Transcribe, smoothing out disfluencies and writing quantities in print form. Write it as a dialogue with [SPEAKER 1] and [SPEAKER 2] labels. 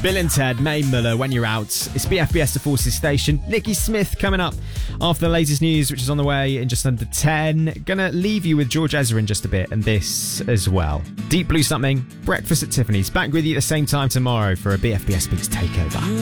[SPEAKER 1] Bill and Ted, Mae Muller, When You're Out. It's BFBS The Forces Station. Nikki Smith coming up after the latest news, which is on the way in just under 10. Gonna leave you with George Ezra in just a bit, and this as well. Deep Blue Something, Breakfast at Tiffany's. Back with you at the same time tomorrow for a BFBS Beats takeover.